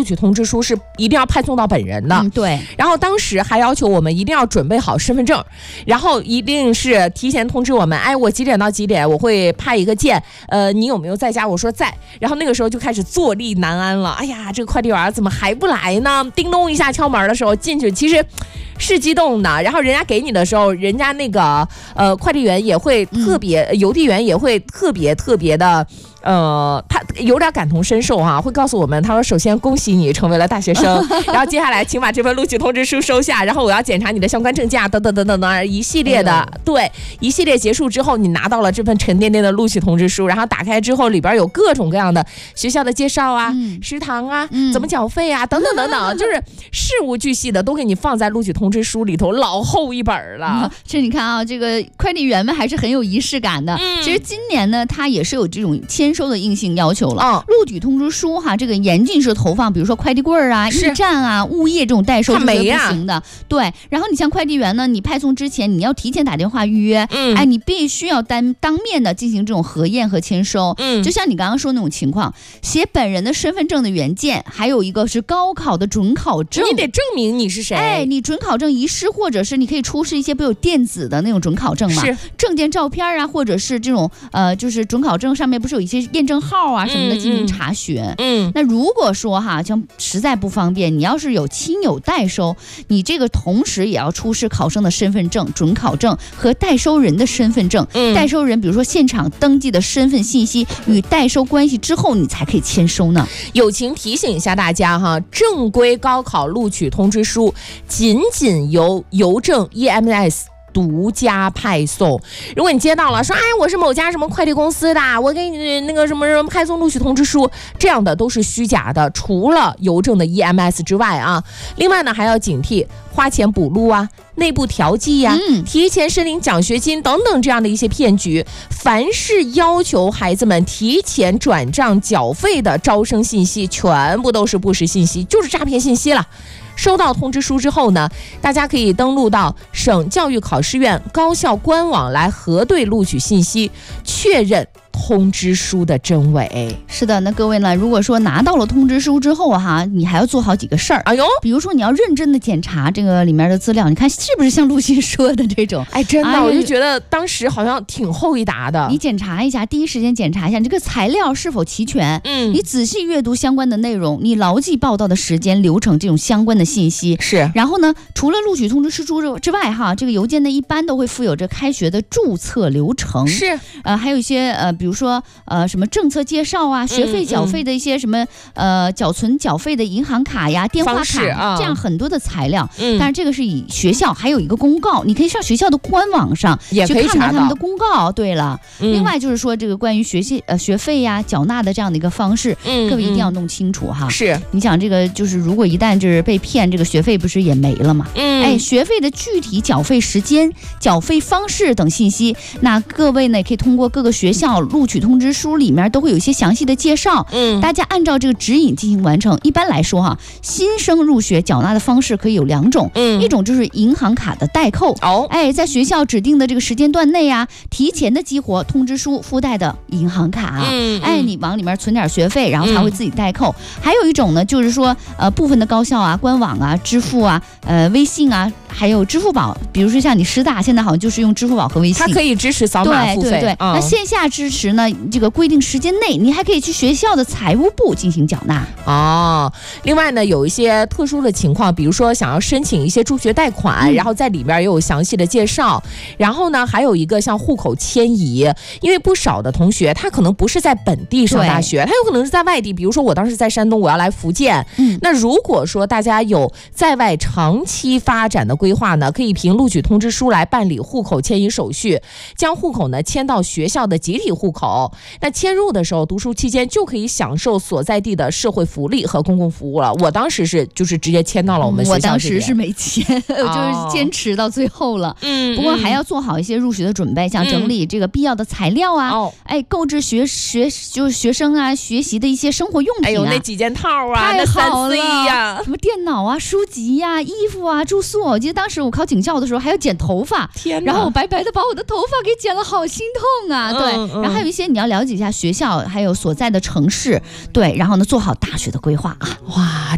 取通知书是一定要派送到本人的。 对。 然后当时还要求我们一定要准备好身份证，然后一定是提前通知我们，哎，我几点到几点我会派一个件，你有没有在家？我说在。然后那个时候就开始坐立难安了，哎呀，这个快递员怎么还不来呢？叮咚一下敲门的时候进去，其实是激动的。然后人家给你的时候，人家那个快递员也会特别，邮递员也会特别的。他有点感同身受哈，会告诉我们，他说首先恭喜你成为了大学生，然后接下来请把这份录取通知书收下，然后我要检查你的相关证件等等等等等一系列的，对，一系列结束之后，你拿到了这份沉甸甸的录取通知书，然后打开之后里边有各种各样的学校的介绍啊，食堂啊，怎么缴费啊，等等等等，就是事无巨细的都给你放在录取通知书里头，老厚一本了。 这你看啊，这个快递员们还是很有仪式感的。其实今年呢，他也是有这种签收的硬性要求了。录取通知书哈，这个严禁是投放，比如说快递柜啊、驿站啊、物业这种代收是不行的。对，然后你像快递员呢，你派送之前你要提前打电话预约，哎，你必须要当面的进行这种核验和签收。就像你刚刚说那种情况，写本人的身份证的原件，还有一个是高考的准考证， 你得证明你是谁。 哎，你准考证遗失，或者是你可以出示一些不有电子的那种准考证嘛，证件照片啊，或者是这种就是准考证上面不是有一些验证号啊什么的进行查询。那如果说哈，像实在不方便，你要是有亲友代收，你这个同时也要出示考生的身份证、准考证和代收人的身份证。代收人比如说现场登记的身份信息与代收关系之后，你才可以签收呢。 友情提醒一下大家哈，正规高考录取通知书仅由邮政 EMS独家派送。如果你接到了说，哎，我是某家什么快递公司的，我给你那个什么派送录取通知书，这样的都是虚假的，除了邮政的 EMS 之外啊，另外呢还要警惕花钱补录啊、内部调剂呀、提前申领奖学金等等这样的一些骗局。凡是要求孩子们提前转账缴费的招生信息，全部都是不实信息，就是诈骗信息了。收到通知书之后呢，大家可以登录到省教育考试院高校官网来核对录取信息，确认通知书的真伪。 是的，那各位呢，如果说拿到了通知书之后哈，你还要做好几个事儿。 哎呦， 比如说你要认真的检查这个里面的资料，你看是不是像陆欣说的这种？ 哎，真的，我就觉得当时好像挺厚一沓的。 你检查一下，第一时间检查一下你这个材料是否齐全。你仔细阅读相关的内容，你牢记报道的时间、流程这种相关的信息。 是。 然后呢，除了录取通知书之外哈，这个邮件呢一般都会附有着开学的注册流程。 是。 还有一些比如说什么政策介绍啊，学费缴费的一些什么缴存缴费的银行卡呀、电话卡这样很多的材料。但是这个是以学校还有一个公告，你可以上学校的官网上也可以去看看他们的公告。对了，另外就是说这个关于学费呀缴纳的这样的一个方式，各位一定要弄清楚哈。 是， 你想这个就是如果一旦就是被骗，这个学费不是也没了吗？哎，学费的具体缴费时间、缴费方式等信息，那各位呢也可以通过各个学校录取通知书里面都会有一些详细的介绍。大家按照这个指引进行完成。一般来说哈，新生入学缴纳的方式可以有2种，一种就是银行卡的代扣。哎，在学校指定的这个时间段内啊，提前的激活通知书附带的银行卡。哎，你往里面存点学费，然后它会自己代扣。还有一种呢，就是说部分的高校啊、官网啊、支付啊、微信啊，还有支付宝，比如说像你师大现在好像就是用支付宝和微信， 它可以支持扫码付费。 对，那线下支持呢，这个规定时间内，你还可以去学校的财务部进行缴纳。 另外呢，有一些特殊的情况，比如说想要申请一些助学贷款，然后在里边也有详细的介绍。然后呢，还有一个像户口迁移，因为不少的同学他可能不是在本地上大学，他有可能是在外地。比如说我当时在山东，我要来福建。那如果说大家有在外长期发展的规划呢，可以凭录取通知书来办理户口迁移手续，将户口呢迁到学校的集体户口。那迁入的时候，读书期间就可以享受所在地的社会福利和公共服务了。我当时就是直接迁到了我们学校这边。 我当时是没迁，我就是坚持到最后了。不过还要做好一些入学的准备，像整理这个必要的材料啊，购置就是学生啊学习的一些生活用品啊。 哎呦，那几件套啊， 太好了， 那3C 呀， 什么电脑啊、书籍呀、衣服啊、住宿。我记得当时我考警校的时候还要剪头发， 天哪， 然后我白白的把我的头发给剪了，好心痛啊。对，然后还有一些你要了解一下学校还有所在的城市，对，然后呢做好大学的规划啊。 哇。